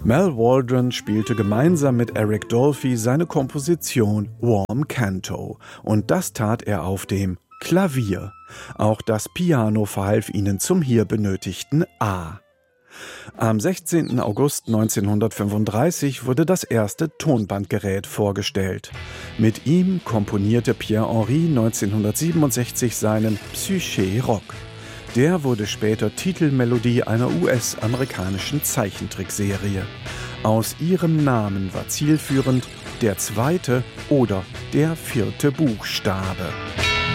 Mal Waldron spielte gemeinsam mit Eric Dolphy seine Komposition Warm Canto und das tat er auf dem Klavier. Auch das Piano verhalf ihnen zum hier benötigten A. Am 16. August 1935 wurde das erste Tonbandgerät vorgestellt. Mit ihm komponierte Pierre Henry 1967 seinen Psyché Rock. Der wurde später Titelmelodie einer US-amerikanischen Zeichentrickserie. Aus ihrem Namen war zielführend der zweite oder der vierte Buchstabe.